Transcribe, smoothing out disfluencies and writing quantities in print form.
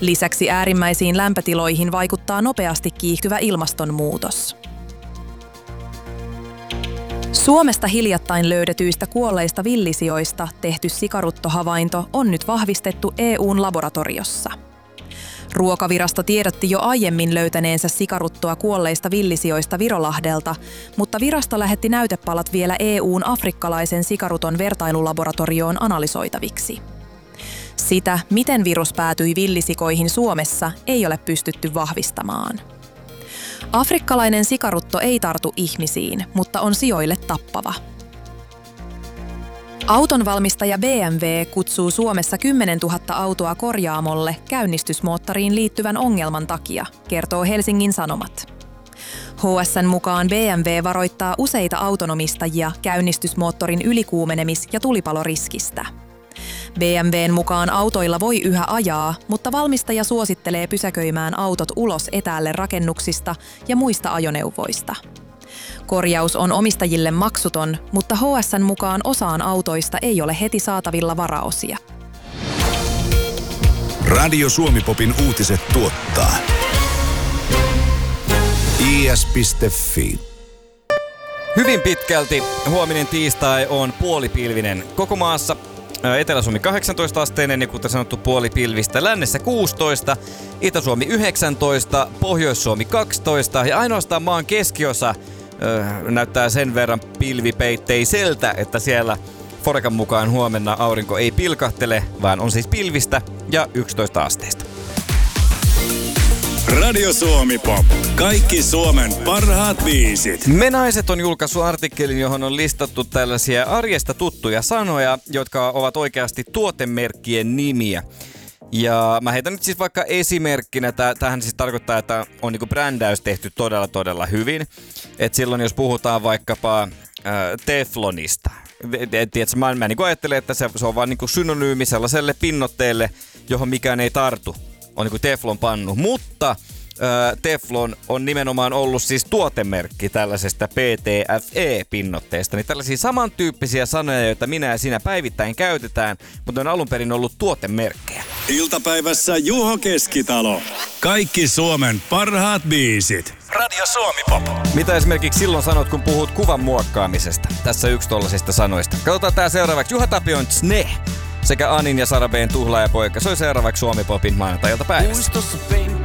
Lisäksi äärimmäisiin lämpötiloihin vaikuttaa nopeasti kiihtyvä ilmastonmuutos. Suomesta hiljattain löydetyistä kuolleista villisijoista tehty sikaruttohavainto on nyt vahvistettu EU:n laboratoriossa. Ruokavirasto tiedotti jo aiemmin löytäneensä sikaruttoa kuolleista villisijoista Virolahdelta, mutta virasto lähetti näytepalat vielä EU:n afrikkalaisen sikaruton vertailulaboratorioon analysoitaviksi. Sitä, miten virus päätyi villisikoihin Suomessa, ei ole pystytty vahvistamaan. Afrikkalainen sikarutto ei tartu ihmisiin, mutta on sioille tappava. Autonvalmistaja BMW kutsuu Suomessa 10 000 autoa korjaamolle käynnistysmoottoriin liittyvän ongelman takia, kertoo Helsingin Sanomat. HS:n mukaan BMW varoittaa useita autonomistajia käynnistysmoottorin ylikuumenemis- ja tulipaloriskistä. BMWn mukaan autoilla voi yhä ajaa, mutta valmistaja suosittelee pysäköimään autot ulos etäälle rakennuksista ja muista ajoneuvoista. Korjaus on omistajille maksuton, mutta HS:n mukaan osaan autoista ei ole heti saatavilla varaosia. Radio Suomi-popin uutiset tuottaa is.fi. Hyvin pitkälti huominen tiistai on puolipilvinen koko maassa. Etelä-Suomi 18-asteinen ja kuten sanottu puolipilvistä. Lännessä 16, Itä-Suomi 19, Pohjois-Suomi 12 ja ainoastaan maan keskiosa näyttää sen verran pilvipeitteiseltä, että siellä Forecan mukaan huomenna aurinko ei pilkahtele, vaan on siis pilvistä ja 11 asteista. Radio Suomi-pop. Kaikki Suomen parhaat biisit. Me Naiset on julkaissut artikkelin, johon on listattu tällaisia arjesta tuttuja sanoja, jotka ovat oikeasti tuotemerkkien nimiä. Ja mä heitän nyt siis vaikka esimerkkinä, tämähän siis tarkoittaa, että on niinku brändäys tehty todella hyvin. Et silloin jos puhutaan vaikkapa teflonista. Tiedätkö, mä niinku ajattelen, että se on vaan niinku synonyymi sellaiselle pinnotteelle, johon mikään ei tartu. On niinku teflonpannu, mutta teflon on nimenomaan ollut siis tuotemerkki tällaisesta PTFE-pinnotteesta. Niin tällaisia samantyyppisiä sanoja, joita minä ja sinä päivittäin käytetään, mutta on alun perin ollut tuotemerkkejä. Iltapäivässä Juho Keskitalo. Kaikki Suomen parhaat biisit. Radio Suomi-pop. Mitä esimerkiksi silloin sanot, kun puhut kuvan muokkaamisesta? Tässä yksi tollasista sanoista. Katsotaan tää seuraavaksi. Juha Tapion Tsne sekä Anin ja Sara B:n Tuhlaajapoika. Se on seuraavaksi Suomi-popin maanantai-iltapäivässä.